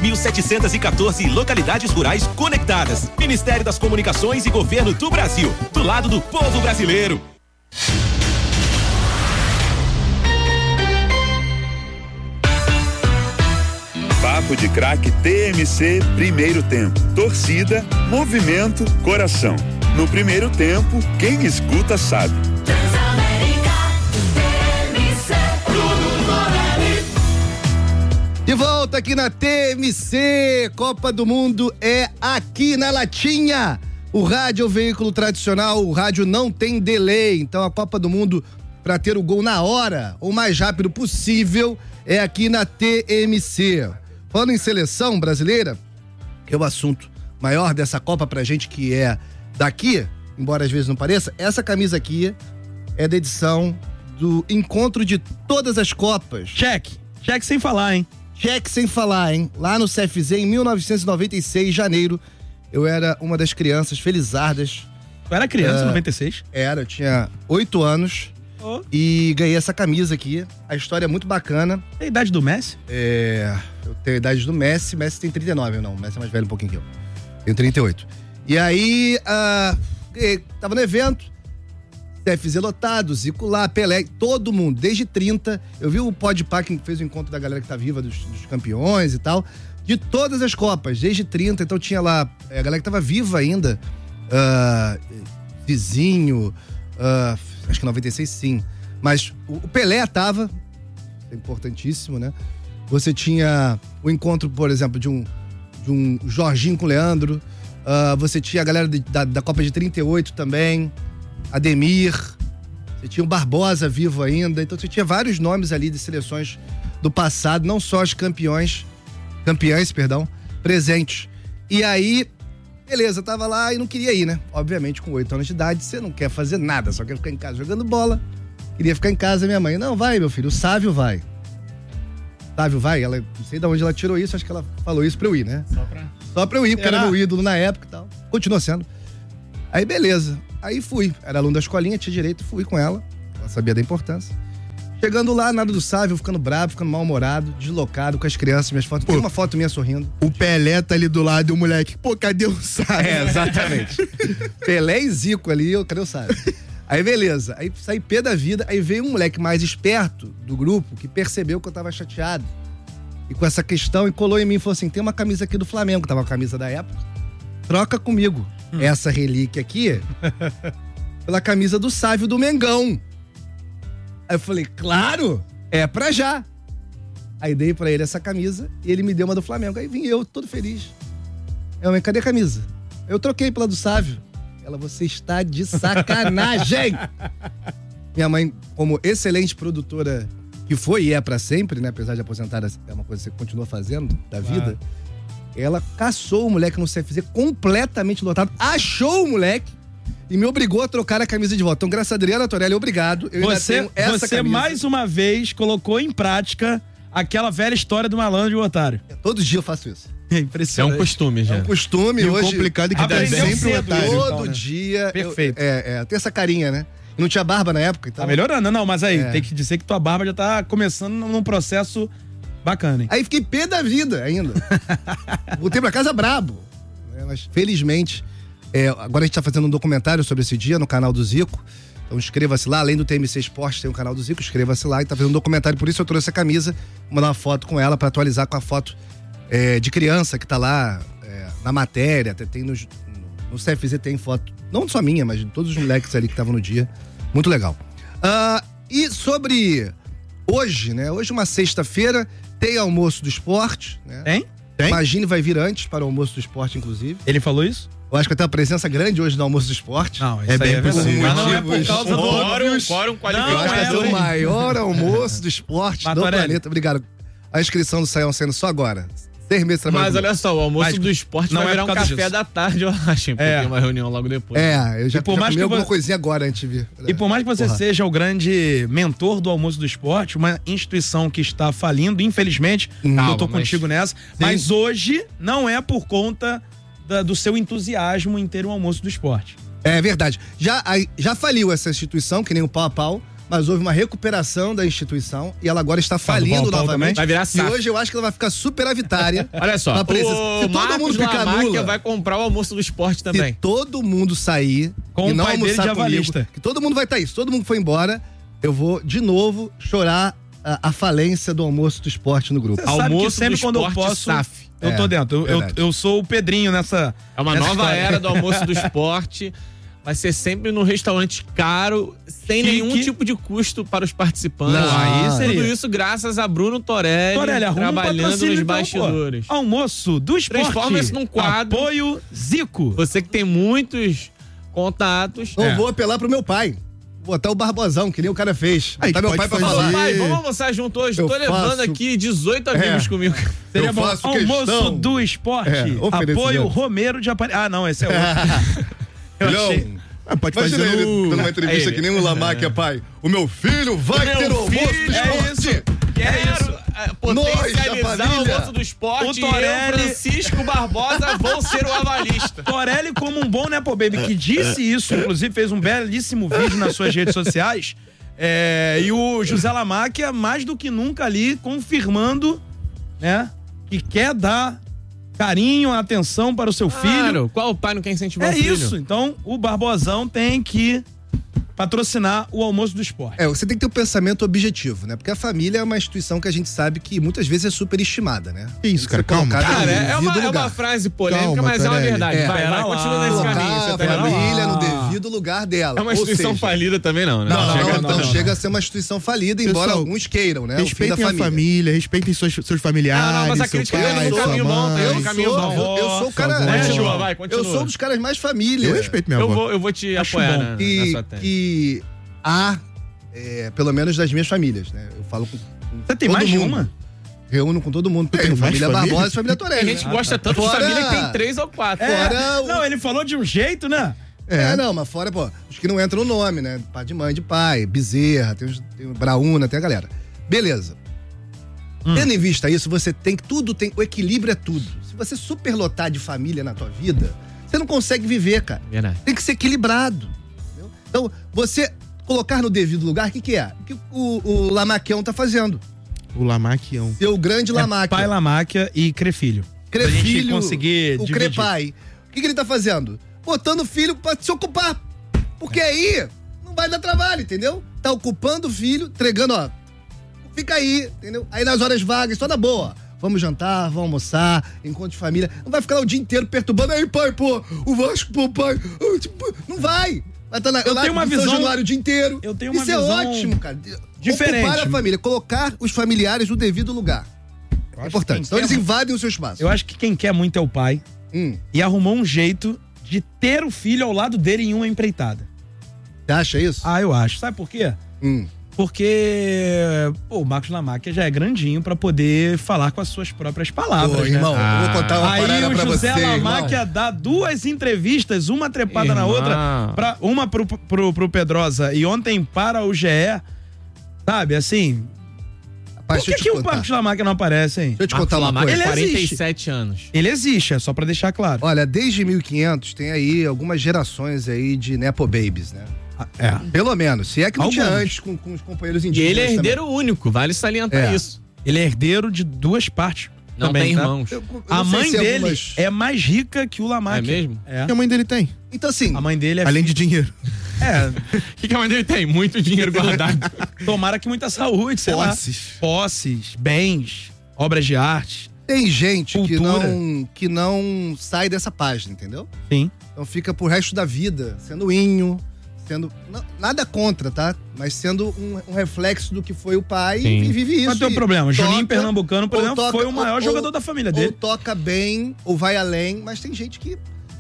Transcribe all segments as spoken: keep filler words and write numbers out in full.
mil setecentos e quatorze localidades rurais conectadas. Ministério das Comunicações e Governo do Brasil. Do lado do povo brasileiro. Papo de Craque T M C, primeiro tempo. Torcida, movimento, coração. No primeiro tempo, quem escuta sabe. De volta aqui na T M C, Copa do Mundo é aqui na Latinha. O rádio é o veículo tradicional, o rádio não tem delay, então a Copa do Mundo, para ter o gol na hora, o mais rápido possível, é aqui na T M C. Falando em seleção brasileira, que é o assunto maior dessa Copa pra gente que é daqui, embora às vezes não pareça, essa camisa aqui é da edição do encontro de todas as Copas. Cheque, cheque sem falar, hein? Cheque sem falar, hein? Lá no C F Z, em mil novecentos e noventa e seis, janeiro, eu era uma das crianças felizardas. Tu era criança em uh, noventa e seis? Era, eu tinha oito anos. Oh. E ganhei essa camisa aqui. A história é muito bacana. Tem a idade do Messi? É, eu tenho a idade do Messi. Messi tem trinta e nove, não. O Messi é mais velho um pouquinho que eu. Tenho trinta e oito. E aí, uh, tava no evento, C F Z lotado, Zico lá, Pelé, todo mundo, desde trinta. Eu vi o Podpah que fez o encontro da galera que tá viva, dos, dos campeões e tal. De todas as Copas, desde trinta. Então tinha lá a galera que tava viva ainda. Uh, Vizinho, uh, acho que noventa e seis sim. Mas o Pelé tava, é importantíssimo, né? Você tinha o encontro, por exemplo, de um, de um Jorginho com o Leandro. Uh, você tinha a galera de, da, da Copa de trinta e oito também. Ademir. Você tinha o Barbosa vivo ainda. Então você tinha vários nomes ali de seleções do passado, não só os campeões, campeãs, perdão, presentes. E aí, beleza, tava lá e não queria ir, né? Obviamente, com oito anos de idade, você não quer fazer nada, só quer ficar em casa jogando bola. Queria ficar em casa, minha mãe. Não, vai, meu filho, o Sávio vai. Sávio vai, ela, não sei de onde ela tirou isso, acho que ela falou isso pra eu ir, né? Só pra... Só pra eu ir, porque era meu ídolo na época e tal. Continua sendo. Aí, beleza. Aí fui. Era aluno da escolinha, tinha direito, fui com ela. Ela sabia da importância. Chegando lá, nada do Sávio, ficando bravo, ficando mal-humorado, deslocado com as crianças, minhas fotos. Pô, tem uma foto minha sorrindo. O Pelé tá ali do lado e o moleque, pô, cadê o Sávio? É, exatamente. Pelé e Zico ali, eu, cadê o Sávio? Aí, beleza. Aí saí pé da vida, aí veio um moleque mais esperto do grupo que percebeu que eu tava chateado. E com essa questão, e colou em mim e falou assim, tem uma camisa aqui do Flamengo, tava a camisa da época, troca comigo hum. essa relíquia aqui pela camisa do Sávio do Mengão. Aí eu falei, claro, é pra já. Aí dei pra ele essa camisa e ele me deu uma do Flamengo. Aí vim eu, todo feliz. Eu, mãe, cadê a camisa? Eu troquei pela do Sávio. Ela, você está de sacanagem! Minha mãe, como excelente produtora que foi e é pra sempre, né? Apesar de aposentada, é uma coisa que você continua fazendo da vida. Ah. Ela caçou o moleque no C F Z completamente lotado, achou o moleque e me obrigou a trocar a camisa de volta. Então, graças a Adriana Torelli, obrigado. Eu você ainda tenho essa você camisa. Mais uma vez, colocou em prática aquela velha história do malandro e o otário. É, todo dia eu faço isso. É impressionante. É um costume, já. É um costume. E hoje, o complicado é que dá sempre o otário. Todo então, né? dia. Perfeito. Eu, é, é, tem essa carinha, né? E não tinha barba na época, então. Tá melhorando, não, mas aí, É. tem que dizer que tua barba já tá começando num processo bacana, hein? Aí fiquei pé da vida ainda. Voltei pra casa brabo. É, mas felizmente, é, agora a gente tá fazendo um documentário sobre esse dia no canal do Zico. Então inscreva-se lá, além do T M C Esporte, tem o canal do Zico, inscreva-se lá e tá fazendo um documentário, por isso eu trouxe a camisa, vou mandar uma foto com ela pra atualizar com a foto é, de criança que tá lá é, na matéria, até tem nos, no C F Z tem foto, não só minha, mas de todos os moleques ali que estavam no dia, muito legal. Uh, e sobre hoje, né, hoje uma sexta-feira, tem almoço do esporte, né? Tem? Tem? Imagine vai vir antes para o almoço do esporte, inclusive. Ele falou isso? Eu acho que vai ter uma presença grande hoje no almoço do esporte. Não, isso É aí bem é verdade. possível. Mas não é por Motivos causa do óbvios. Quórum qualificado. Eu acho que vai ser é, o hein? maior almoço do esporte do Matorelli. planeta. Obrigado. A inscrição do Saião sendo só agora. Seis meses trabalhando. Mas olha só, o almoço Mas do esporte não vai é virar um por causa café disso. da tarde, eu acho, hein? Porque É. tem uma reunião logo depois. É, eu já, E por já mais comi que alguma vo- coisinha agora antes de vir. E por mais que você Porra. seja o grande mentor do almoço do esporte, uma instituição que está falindo, infelizmente, Calma, eu tô mas- contigo nessa, mas hoje não é por conta da- do seu entusiasmo em ter um almoço do esporte. É verdade. Já, aí, já faliu essa instituição, que nem o pau a pau, mas houve uma recuperação da instituição e ela agora está falindo Paulo novamente. Vai virar e S A F. hoje eu acho que ela vai ficar superavitária. Olha só, na presença. o Se todo Marcos mundo ficar Lamáquia nula, vai comprar o almoço do esporte também. se todo mundo sair Com e o não pai dele almoçar de comigo, avalista. que todo mundo vai estar aí. Se todo mundo for embora, eu vou de novo chorar a, a falência do almoço do esporte no grupo. Você sabe que Almoço sempre do quando eu esporte posso, S A F. eu tô É, dentro. Eu, eu, verdade. eu sou o Pedrinho nessa. É uma nessa nova história. era do almoço do esporte. Vai ser sempre num restaurante caro, sem Chique. nenhum tipo de custo para os participantes. Não, aí seria. Tudo isso graças a Bruno Torelli, Torelli, arruma um trabalhando patrocínio, nos então, bastidores. pô. Almoço do esporte. Transforma isso num quadro. Apoio Zico. Você que tem muitos contatos. Não É. vou apelar pro meu pai. Vou botar o Barbosão, que nem o cara fez. Aí Tá meu pode pai pra fazer. falar. Pai, vamos almoçar junto hoje? Eu Tô levando faço- aqui dezoito amigos É. comigo. Seria Eu bom. faço Almoço questão. do esporte. É, oferecimento. Apoio Romero de Aparecida. Ah, não, esse é outro. Eu Filhão, achei. Ah, pode imagina fazer ele no... dando uma entrevista Aí, que nem o Lamáquia, pai. O meu filho vai Meu ter o almoço filho, do é esporte. isso. Quero é, potencializar Nós, o a família. almoço do esporte O e Torelli- eu, Francisco Barbosa, vou ser o avalista. Torelli, como um bom Nepo Baby, que disse isso, inclusive fez um belíssimo vídeo nas suas redes sociais. É, e o José Lamáquia, mais do que nunca ali, confirmando, né, que quer dar carinho, atenção para o seu filho. Claro, qual pai não quer incentivar É o filho? isso. Então, o Barbosão tem que patrocinar o almoço do esporte. É, você tem que ter um pensamento objetivo, né? Porque a família é uma instituição que a gente sabe que muitas vezes é superestimada, né? Que isso, cara, Tem que ser calma. colocada Cara, no é devido uma, é lugar. uma frase polêmica, Calma, mas é uma Torelli. verdade. É. vai, vai, Pera continua lá. nesse caminho. Colocar Você a tá família lá. no devido lugar dela. É uma Ou instituição seja, falida também, não, né? Não, não, chega- não, não, não não. chega a ser uma instituição falida, embora Pessoal, alguns queiram, né? O fim da Respeitem a família. família, respeitem seus, seus familiares. Não, não, mas a seu crítica pai, dele no sua caminho bom, tá mãe. indo Eu no sou, caminho bom. eu, eu sou o cara. Por favor. é, Continua, vai, continua. Eu sou um dos caras mais família. Eu respeito minha Eu avó. vou, eu vou te Acho apoiar bom. na, na que, sua tese. que há, é, pelo menos das minhas famílias, né? Eu falo com, com Você tem todo mais de mundo. uma? Reúno com todo mundo. Tem tem mais família família? Barbosa e família Torelli. Tem gente que né? gosta tanto de Fora- família que tem três ou quatro. É, Fora o- Não, ele falou de um jeito, né? É. não, mas fora, pô, os que não entram no nome, né? Pai de mãe, de pai, Bezerra, tem, os, tem o Brauna, tem a galera. Beleza. Hum. Tendo em vista isso, você tem que tudo, tem, o equilíbrio é tudo. Se você superlotar de família na tua vida, você não consegue viver, cara. Verdade. Tem que ser equilibrado. Entendeu? Então, você colocar no devido lugar, o que, que é? O que o, o Lamaquião tá fazendo? O Lamaquião. Seu grande É Lamáquia. pai Lamáquia e Crefilho. Pra gente Crefilho, conseguir o dividir. Crepai. O que, que ele tá fazendo? Botando o filho pra se ocupar. Porque aí não vai dar trabalho, entendeu? Tá ocupando o filho, entregando, ó. Fica aí, entendeu? Aí nas horas vagas, só na boa. Vamos jantar, vamos almoçar, encontro de família. Não vai ficar lá o dia inteiro perturbando. Aí, pai, pô, o Vasco, pô, pai. Ah, tipo, não vai. Vai estar na, Eu lá tenho uma em São visão- Januário o dia inteiro. eu tenho uma Isso é visão ótimo, cara. diferente. Ocupar a família, colocar os familiares no devido lugar. Eu É acho importante. que Então quem eles quer- invadem o seu espaço. Eu acho que quem quer muito é o pai. Hum. E arrumou um jeito de ter o filho ao lado dele em uma empreitada. Você acha isso? Ah, eu acho. Sabe por quê? Hum. Porque pô, o Marcos Lamáquia já é grandinho pra poder falar com as suas próprias palavras, Pô, né? irmão, eu vou contar uma Aí parada o pra José você, Lamáquia irmão. dá duas entrevistas, uma trepada na Irmão. outra, pra, uma pro, pro, pro Pedrosa e ontem para o G E. Sabe, assim. Rapaz, Por que, deixa que eu o te contar. Marcos Lamáquia não aparece, hein? Deixa eu te Marcos contar uma Lamáquia, coisa. Ele quarenta e existe. sete anos. Ele existe, é só pra deixar claro. Olha, desde mil e quinhentos tem aí algumas gerações aí de Nepo Babies, né? É. Pelo menos. Se é que não tinha Alguns. antes com, com os companheiros E indígenas ele é também. herdeiro único, vale salientar É. isso. Ele é herdeiro de duas partes. Não também, tem tá? irmãos. Eu- eu A não sei mãe se dele algumas- é mais rica que o Lamáquia. É mesmo? É. O que a mãe dele tem? Então, assim, A mãe dele é. Além de dinheiro. É, O que, que a mãe dele tem? Muito dinheiro guardado. tomara que muita saúde, sei lá. Posses. Posses, bens, obras de arte. tem gente que Cultura. não, que não sai dessa página, entendeu? Sim. Então fica pro resto da vida sendo inho, sendo... não- nada contra, tá? Mas sendo um, um reflexo do que foi o pai Sim. e vive isso. Qual é o teu e problema? toca- Juninho Pernambucano, por ou exemplo, toca- foi o maior ou- jogador ou- da família Ou dele. toca bem, ou vai além, mas tem gente que...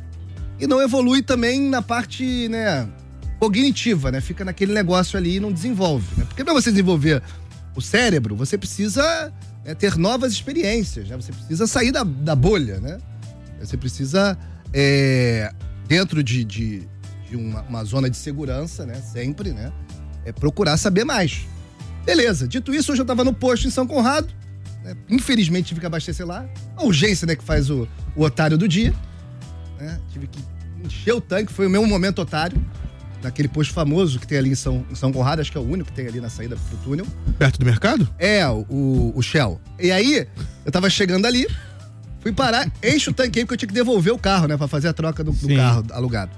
E não evolui também na parte, né, cognitiva, né? Fica naquele negócio ali e não desenvolve, né? Porque pra você desenvolver o cérebro, você precisa, né, ter novas experiências, né? Você precisa sair da, da bolha, né? Você precisa, é, dentro de, de, de uma, uma zona de segurança, né? Sempre, né? É procurar saber mais. Beleza, dito isso, hoje eu tava no posto em São Conrado, né? Infelizmente tive que abastecer lá. A urgência, né, que faz o, o otário do dia. Né? Tive que encher o tanque, foi o meu momento otário. naquele posto famoso que tem ali em São, em São Conrado, acho que é o único que tem ali na saída pro túnel. Perto do mercado? É, o, o Shell. E aí, eu tava chegando ali, fui parar, enche o tanque aí, porque eu tinha que devolver o carro, né? Pra fazer a troca do, do carro alugado.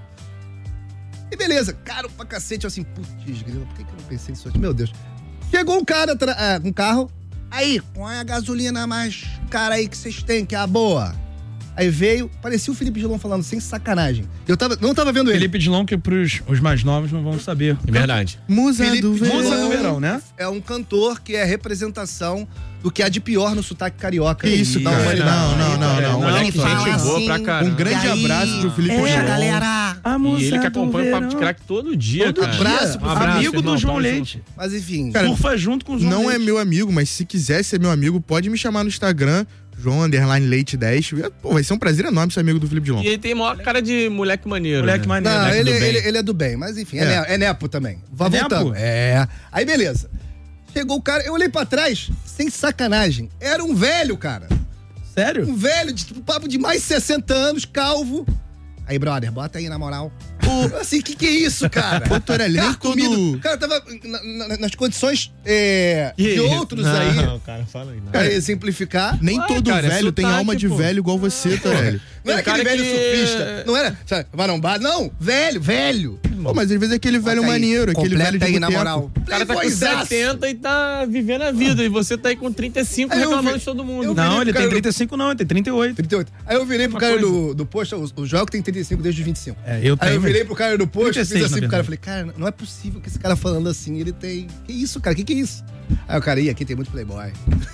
E beleza, caro pra cacete, eu assim, putz, grila, por que, que eu não pensei nisso aqui? Meu Deus. Chegou um cara com um carro, aí, qual é a gasolina mais cara aí que vocês têm, que é a boa? Aí veio, parecia o Felipe Dilon falando, sem sacanagem. Eu tava, não tava vendo ele. Felipe Dilon, que pros os mais novos não vão saber. É verdade. Musa Felipe do verão. Musa do verão, né? É um cantor que é representação do que há de pior no sotaque carioca. Que isso, da cara? humanidade. Não, não, não, não. Moleque, fala gente boa assim, pra caramba. Um grande E aí? abraço pro Felipe Poxa, Dilon. galera. A E ele que acompanha o Papo de Crack todo dia, Todo cara. dia. Abraço, Um abraço, Amigo irmão, do João tamo Leite. Mas enfim, Cara, Surfa junto com o João Não Leite. é meu amigo, mas se quiser ser meu amigo, pode me chamar no Instagram, João Underline Leite dez. Pô, vai ser um prazer enorme ser amigo do Felipe Dilon. E ele tem maior cara de moleque maneiro. Moleque né? maneiro. não, moleque ele, do bem. ele, ele é do bem, mas enfim, é, É. ne- é nepo também. Vá É voltando. nepo? É. Aí beleza. Chegou o cara, eu olhei pra trás, sem sacanagem. Era um velho, cara. Sério? Um velho, de tipo, papo de mais de sessenta anos, calvo. Aí, brother, bota aí na moral. Pô, assim, que que é isso, cara? Pô, Torelli, nem Carcomido. todo- O cara tava na- na- nas condições é, E de aí? outros aí, Não, cara, fala aí. Não. pra exemplificar. Nem Ué, todo cara, é velho tem sotaque, alma de pô. velho igual você, Torelli. Não era Tem aquele cara velho que- surfista. Não era, sabe, marombado. Não, velho, velho. Pô, mas às vezes é aquele velho Bota aí, maneiro, aquele completa velho de aí, na boteco. moral. O cara tá com Playboyzaço. setenta e tá vivendo a vida. E você tá aí com trinta e cinco Aí eu reclamando vi- de todo eu mundo. vi- Não, ele cara, tem trinta e cinco não, ele tem trinta e oito. trinta e oito. Aí eu virei pro Uma cara coisa. do, do posto, o, o Joel que tem trinta e cinco desde os vinte e cinco. É, eu Aí tenho. eu virei pro cara do posto, trinta e fiz seis, assim na pro cara, verdade. falei, cara, não é possível que esse cara falando assim, ele tem... Que isso, cara, que que é isso? Aí o cara, ih, aqui tem muito playboy.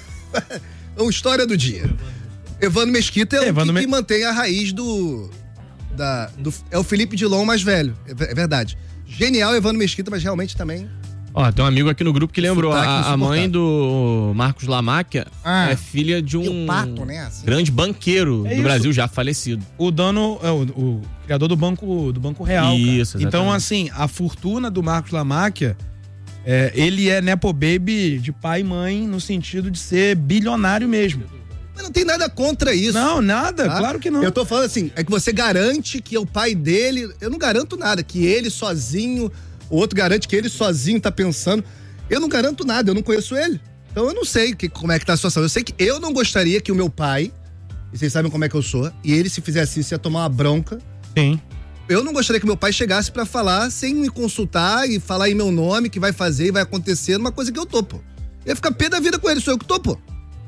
Então, história do dia. Evandro Mesquita é, o Evandro que, Me- que mantém a raiz do, da, do... É o Felipe Dilon mais velho, é, ve- é verdade. Genial Evandro Mesquita, mas realmente também... Ó, tem um amigo aqui no grupo que lembrou. Sotaque A, a mãe insuportável. do Marcos Lamáquia Ah. é filha de E um o pato, né? Assim. grande banqueiro É do isso. Brasil, já falecido. O dono, é, o, o criador do Banco, do banco Real. cara. Isso, exatamente. Então, assim, a fortuna do Marcos Lamáquia, é, ele é Nepo Baby de pai e mãe, no sentido de ser bilionário mesmo. Mas não tem nada contra isso. Não, nada, Tá? claro que não. Eu tô falando assim, é que você garante que é o pai dele. Eu não garanto nada, que ele sozinho, o outro garante que ele sozinho tá pensando. Eu não garanto nada, eu não conheço ele. Então eu não sei que, como é que tá a situação. Eu sei que eu não gostaria que o meu pai, e vocês sabem como é que eu sou, e ele se fizesse isso ia tomar uma bronca. Sim. Eu não gostaria que meu pai chegasse pra falar sem me consultar e falar em meu nome, que vai fazer e vai acontecer numa coisa que eu tô, pô. Eu ia ficar pé da vida com ele, sou eu que tô, pô.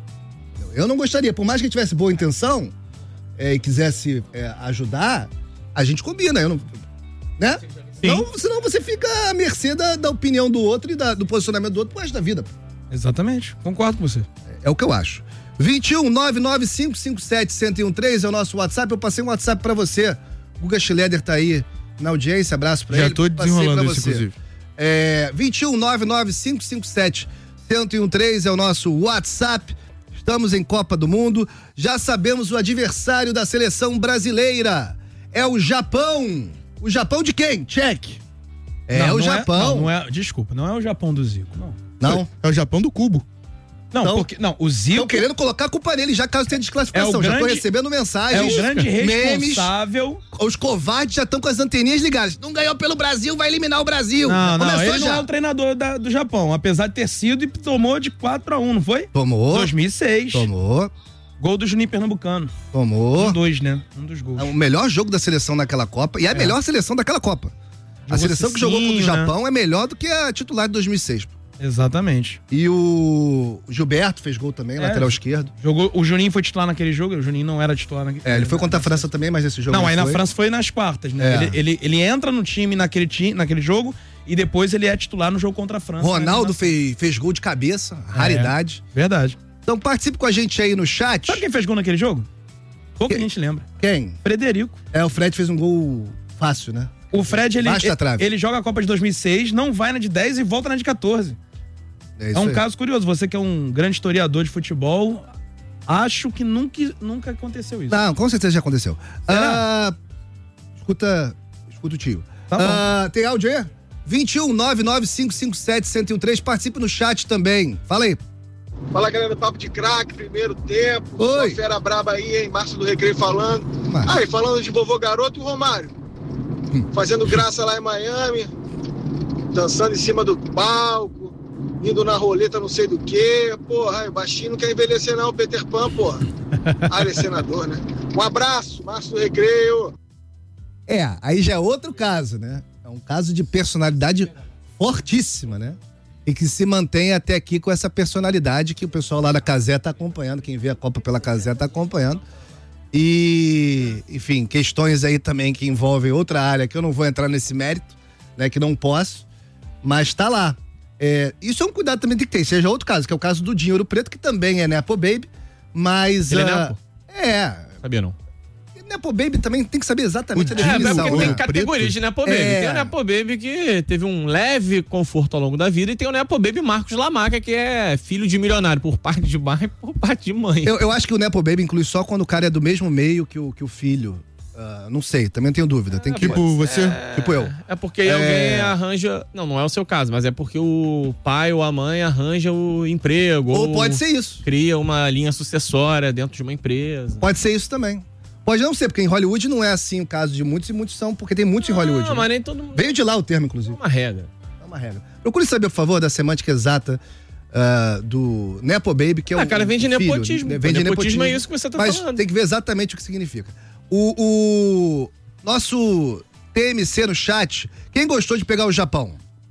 Eu não gostaria, por mais que ele tivesse boa intenção é, e quisesse é, ajudar, a gente combina, eu não. Né? Não, senão você fica à mercê da, da opinião do outro e da- do posicionamento do outro pro resto da vida. Exatamente. Concordo com você. É, é o que eu acho. vinte e um, nove nove cinco cinco sete, um zero um três é o nosso WhatsApp. Eu passei um WhatsApp pra você. O Guga Schleder tá aí na audiência. Abraço pra Já ele. tô Passei desenrolando pra isso, você. inclusive. É, vinte e um, nove nove cinco cinco sete, um zero um três é o nosso WhatsApp. Estamos em Copa do Mundo. Já sabemos o adversário da seleção brasileira. É o Japão. O Japão de quem? Check. É Não, o não Japão. não, não é, desculpa, não é o Japão do Zico, não. Não? É o Japão do cubo. Não, Então- porque. Não, o Zico. Estão querendo colocar a culpa nele já caso tenha desclassificação. É o Já tô grande- recebendo é mensagens. o grande memes. responsável. Os covardes já estão com as anteninhas ligadas. Não ganhou pelo Brasil, vai eliminar o Brasil. Não, não, Começou ele já. não é o treinador da- do Japão, apesar de ter sido e tomou de quatro a um, não foi? Tomou. dois mil e seis. Tomou. Gol do Juninho Pernambucano. Tomou. Um dois, né? Um dos gols. É o melhor jogo da seleção naquela Copa e é a melhor seleção daquela Copa. a seleção que jogou contra o Cicinho, né? Japão é melhor do que a titular de dois mil e seis. Exatamente. E o Gilberto fez gol também, É. lateral esquerdo. Jogou, o Juninho foi titular naquele jogo, o Juninho não era titular naquele É, ele foi contra a França também, mas esse jogo Não, aí não na foi. França foi nas quartas, né? É. Ele, ele, ele entra no time naquele, ti, naquele jogo e depois ele é titular no jogo contra a França. Ronaldo né? fez, fez gol de cabeça, raridade. Verdade. Então participe com a gente aí no chat. Sabe quem fez gol naquele jogo? Pouca Quem? gente lembra. Quem? Frederico. É, o Fred fez um gol fácil, né? O Fred, ele, Baixa a ele, trave. ele joga a Copa de dois mil e seis, não vai na de dez e volta na de quatorze. É, É isso um aí. caso curioso. Você que é um grande historiador de futebol, acho que nunca, nunca aconteceu isso. Não, com certeza já aconteceu. Será? Ah, escuta, escuta o tio. Tá bom. Ah, tem áudio aí? vinte e um, nove nove cinco cinco sete, um zero um três. Participe no chat também. Fala aí. Fala, galera do Papo de Crack, primeiro tempo. Oi. Só fera braba aí, hein? Márcio do Recreio falando. Márcio. Aí, falando de vovô garoto e o Romário. fazendo graça lá em Miami, dançando em cima do palco, indo na roleta não sei do que. Porra, o baixinho não quer envelhecer não, Peter Pan, porra. Ah, ele é senador, né? Um abraço, Márcio do Recreio. É, aí já é outro caso, né? É um caso de personalidade fortíssima, né? E que se mantém até aqui com essa personalidade que o pessoal lá da Cazé tá acompanhando, quem vê a Copa pela Cazé tá acompanhando. E, enfim, questões aí também que envolvem outra área, que eu não vou entrar nesse mérito, né? Que não posso, mas tá lá. É, isso é um cuidado também que tem que ter, seja outro caso, que é o caso do Dinheiro Preto, que também é Nepo Baby, mas... Ele uh, é Nepo? É. Sabia não. Nepo Baby também tem que saber exatamente o a definição. É, porque tem né? categorias de Nepo Baby. É. Tem o Nepo Baby que teve um leve conforto ao longo da vida e tem o Nepo Baby Marcos Lamaca, que é filho de milionário por parte de pai e por parte de mãe. Eu, eu acho que o Nepo Baby inclui só quando o cara é do mesmo meio que o, que o filho. Uh, não sei, também tenho dúvida. Tem que... Tipo você? É, tipo eu. É porque é... alguém arranja... Não, não é o seu caso, mas é porque o pai ou a mãe arranja o emprego. Ou, ou pode ser isso. Cria uma linha sucessória dentro de uma empresa. Pode ser isso também. Pode não ser, porque em Hollywood não é assim o caso de muitos, e muitos são, porque tem muitos em Hollywood. Não, né? mas nem todo mundo... Veio de lá o termo, inclusive. É uma regra. É uma regra. Procure saber, por favor, da semântica exata uh, do Nepo Baby, que é o Ah, cara, vem de filho, nepotismo. Né? Vem de Nepotismo nepotismo. é isso que você tá mas falando. Tem que ver exatamente o que significa. O, o nosso T M C no chat, quem gostou de pegar o Japão?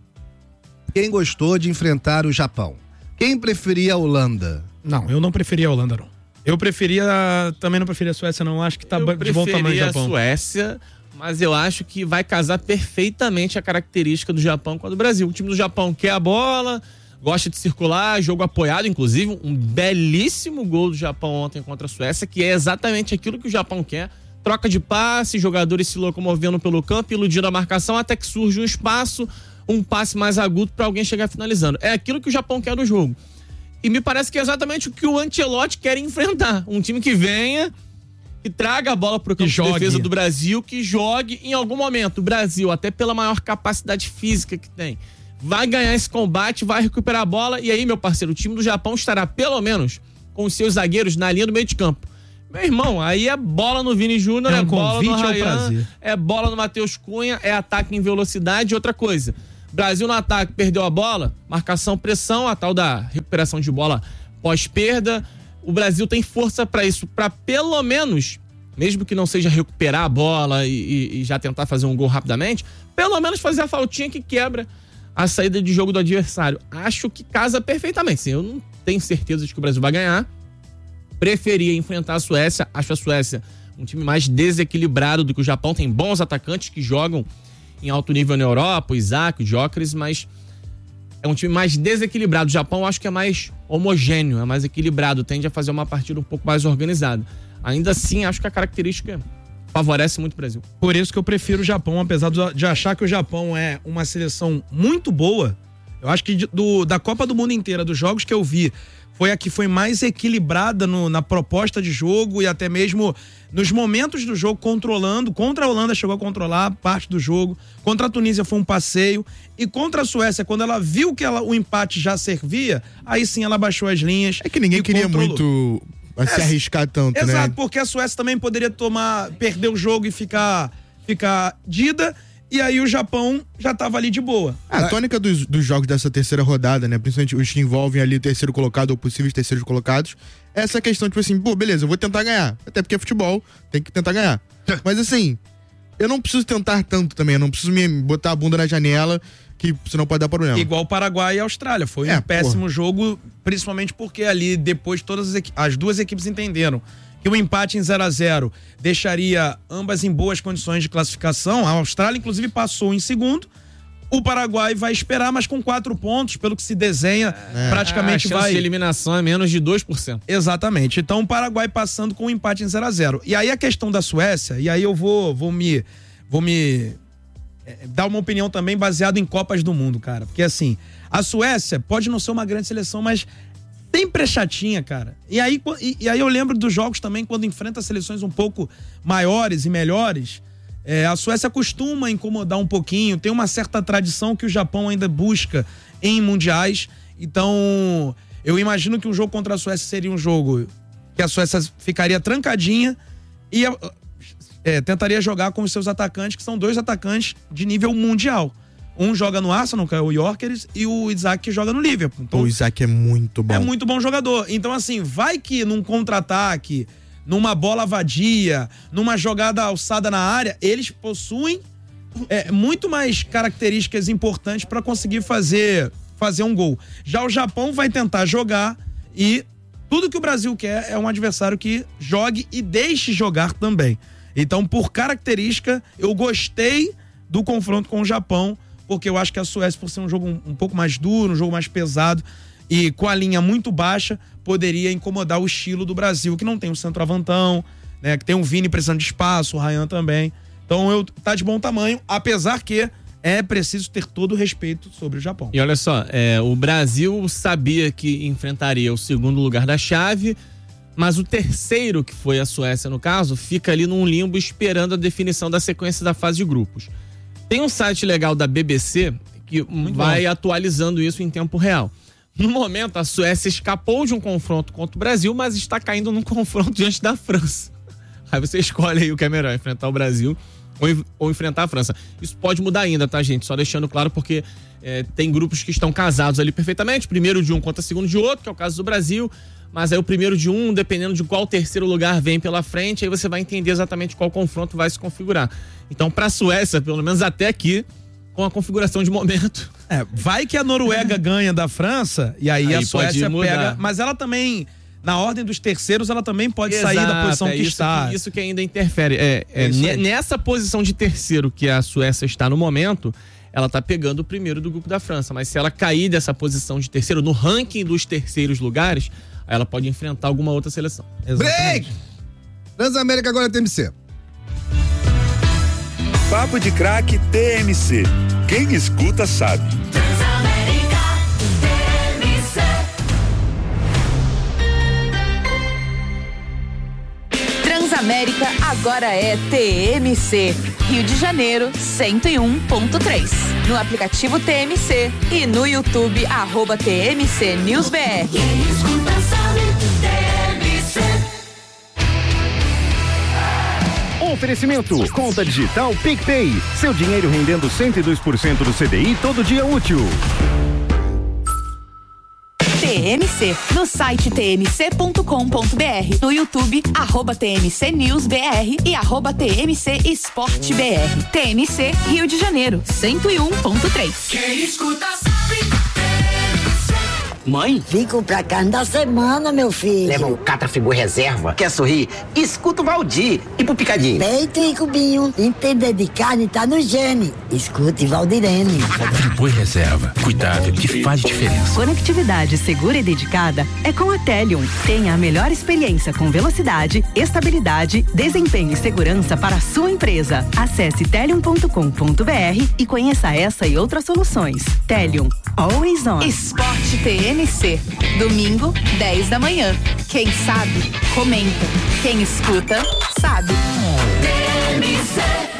Quem gostou de enfrentar o Japão? Quem preferia a Holanda? Não, eu não preferia a Holanda, não. Eu preferia, também não preferia a Suécia, não. Acho que tá eu de bom tamanho o Eu Japão. preferia a Suécia, mas eu acho que vai casar perfeitamente a característica do Japão com a do Brasil. O time do Japão quer a bola, gosta de circular, jogo apoiado, inclusive um belíssimo gol do Japão ontem contra a Suécia, que é exatamente aquilo que o Japão quer. Troca de passe, jogadores se locomovendo pelo campo, iludindo a marcação, até que surge um espaço, um passe mais agudo para alguém chegar finalizando. É aquilo que o Japão quer no jogo. E me parece que é exatamente o que o Ancelotti quer enfrentar. Um time que venha, que traga a bola pro campo de defesa do Brasil, que jogue em algum momento. O Brasil, até pela maior capacidade física que tem, vai ganhar esse combate, vai recuperar a bola. E aí, meu parceiro, o time do Japão estará pelo menos com os seus zagueiros na linha do meio de campo. Meu irmão, aí é bola no Vini Júnior, é, um é bola no Ryan, é bola no Matheus Cunha, é ataque em velocidade. Outra coisa, Brasil no ataque, perdeu a bola, marcação, pressão, a tal da recuperação de bola pós-perda. O Brasil tem força para isso, para pelo menos, mesmo que não seja recuperar a bola e, e, e já tentar fazer um gol rapidamente, pelo menos fazer a faltinha que quebra a saída de jogo do adversário. Acho que casa perfeitamente. Sim, eu não tenho certeza de que o Brasil vai ganhar. Preferia enfrentar a Suécia. Acho a Suécia um time mais desequilibrado do que o Japão. Tem bons atacantes que jogam em alto nível na Europa, o Isaac, o Gyökeres, mas é um time mais desequilibrado. O Japão acho que é mais homogêneo, é mais equilibrado, tende a fazer uma partida um pouco mais organizada. Ainda assim, acho que a característica favorece muito o Brasil. Por isso que eu prefiro o Japão, apesar de achar que o Japão é uma seleção muito boa. Eu acho que do, da Copa do Mundo inteira, dos jogos que eu vi, foi a que foi mais equilibrada no, na proposta de jogo e até mesmo nos momentos do jogo, controlando. Contra a Holanda chegou a controlar parte do jogo. Contra a Tunísia foi um passeio. E contra a Suécia, quando ela viu que ela, o empate já servia, aí sim ela baixou as linhas. É que ninguém queria controlou. muito é, se arriscar tanto, exato, né? Exato, porque a Suécia também poderia tomar, perder o jogo e ficar, ficar dida. E aí o Japão já tava ali de boa. A tônica dos, dos jogos dessa terceira rodada, né? Principalmente os que envolvem ali o terceiro colocado ou possíveis terceiros colocados. É essa questão, tipo assim, pô, beleza, eu vou tentar ganhar. Até porque é futebol, tem que tentar ganhar. Mas assim, eu não preciso tentar tanto também. Eu não preciso me botar a bunda na janela, que senão pode dar problema. Igual Paraguai e Austrália. Foi é, um péssimo porra. jogo, principalmente porque ali depois todas as, as duas equipes entenderam que o empate em zero a zero deixaria ambas em boas condições de classificação. A Austrália, inclusive, passou em segundo. O Paraguai vai esperar, mas com quatro pontos, pelo que se desenha, é. praticamente a chance vai... de eliminação é menos de dois por cento. Exatamente. Então, o Paraguai passando com um empate em zero a zero. E aí a questão da Suécia, e aí eu vou, vou me... Vou me é, dar uma opinião também baseada em Copas do Mundo, cara. Porque, assim, a Suécia pode não ser uma grande seleção, mas... sempre é chatinha, cara. E aí, e, e aí eu lembro dos jogos também, quando enfrenta seleções um pouco maiores e melhores, é, a Suécia costuma incomodar um pouquinho, tem uma certa tradição que o Japão ainda busca em mundiais. Então, eu imagino que um jogo contra a Suécia seria um jogo que a Suécia ficaria trancadinha e é, tentaria jogar com os seus atacantes, que são dois atacantes de nível mundial. Um joga no Arsenal, que é o Gyökeres, e o Isaac que joga no Liverpool. Então, o Isaac é muito bom. É muito bom jogador. Então, assim, vai que num contra-ataque, numa bola vadia, numa jogada alçada na área, eles possuem é, muito mais características importantes para conseguir fazer, fazer um gol. Já o Japão vai tentar jogar e tudo que o Brasil quer é um adversário que jogue e deixe jogar também. Então, por característica, eu gostei do confronto com o Japão, porque eu acho que a Suécia, por ser um jogo um, um pouco mais duro, um jogo mais pesado e com a linha muito baixa, poderia incomodar o estilo do Brasil, que não tem um centroavantão, né, que tem um Vini precisando de espaço, o Ryan também. Então, eu, tá de bom tamanho, apesar que é preciso ter todo o respeito sobre o Japão. E olha só, é, o Brasil sabia que enfrentaria o segundo lugar da chave, mas o terceiro, que foi a Suécia no caso, fica ali num limbo esperando a definição da sequência da fase de grupos. Tem um site legal da B B C que Muito vai bom. atualizando isso em tempo real. No momento, a Suécia escapou de um confronto contra o Brasil, mas está caindo num confronto diante da França. Aí você escolhe aí o que é melhor, enfrentar o Brasil ou, ou enfrentar a França. Isso pode mudar ainda, tá, gente? Só deixando claro, porque é, tem grupos que estão casados ali perfeitamente. Primeiro de um contra segundo de outro, que é o caso do Brasil. Mas aí o primeiro de um, dependendo de qual terceiro lugar vem pela frente, aí você vai entender exatamente qual confronto vai se configurar. Então, para a Suécia, pelo menos até aqui, com a configuração de momento... É, vai que a Noruega ganha da França, e aí, aí a Suécia pega... Mas ela também, na ordem dos terceiros, ela também pode Exato, sair da posição é que isso está. Que, isso que ainda interfere. É, é, é nessa posição de terceiro que a Suécia está no momento... ela tá pegando o primeiro do grupo da França. Mas se ela cair dessa posição de terceiro, no ranking dos terceiros lugares, aí ela pode enfrentar alguma outra seleção. Break! Transamérica agora é T M C. Papo de Craque T M C. Quem escuta sabe. Transamérica T M C. Transamérica agora é T M C. Rio de Janeiro, cento e um ponto três. No aplicativo T M C e no YouTube, arroba T M C News B R. Quem escuta sabe, T M C. Oferecimento, conta digital PicPay. Seu dinheiro rendendo cento e dois por cento do C D I todo dia útil. T M C, no site t m c ponto com ponto b r, no YouTube, arroba T M C News B R e arroba T M C Esporte B R. T M C Rio de Janeiro, cento e um ponto três. Quem escuta sabe. Mãe? Vim comprar carne da semana, meu filho. Leva um Catrafigu reserva. Quer sorrir? Escuta o Valdir. E pro Picadinho? Peito e cubinho. Entender de carne tá no gene. Escute Valdirene. Friboi reserva. Cuidado que faz diferença. Conectividade segura e dedicada é com a Telium. Tenha a melhor experiência com velocidade, estabilidade, desempenho e segurança para a sua empresa. Acesse telium ponto com ponto b r e conheça essa e outras soluções. Telium. Always on. Esporte T M C. Domingo, dez da manhã. Quem sabe, comenta. Quem escuta, sabe. T M C.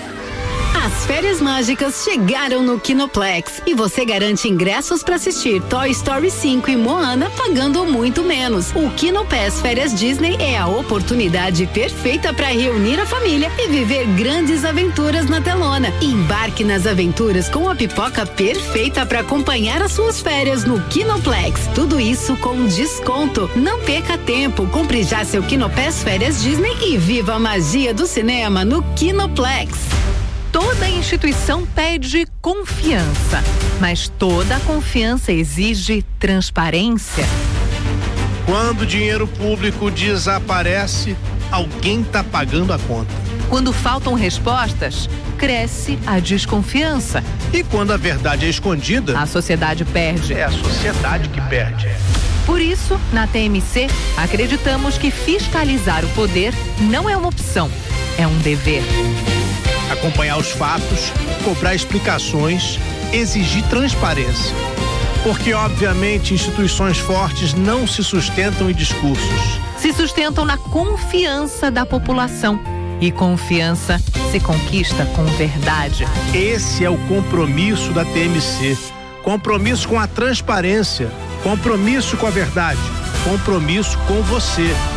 As férias mágicas chegaram no Kinoplex e você garante ingressos para assistir Toy Story cinco e Moana pagando muito menos. O Kinopass Férias Disney é a oportunidade perfeita para reunir a família e viver grandes aventuras na telona. Embarque nas aventuras com a pipoca perfeita para acompanhar as suas férias no Kinoplex. Tudo isso com desconto. Não perca tempo, compre já seu Kinopass Férias Disney e viva a magia do cinema no Kinoplex. Toda instituição pede confiança, mas toda confiança exige transparência. Quando o dinheiro público desaparece, alguém está pagando a conta. Quando faltam respostas, cresce a desconfiança. E quando a verdade é escondida, a sociedade perde. É a sociedade que perde. Por isso, na T M C, acreditamos que fiscalizar o poder não é uma opção, é um dever. Acompanhar os fatos, cobrar explicações, exigir transparência. Porque, obviamente, instituições fortes não se sustentam em discursos. Se sustentam na confiança da população. E confiança se conquista com verdade. Esse é o compromisso da T M C. Compromisso com a transparência. Compromisso com a verdade. Compromisso com você.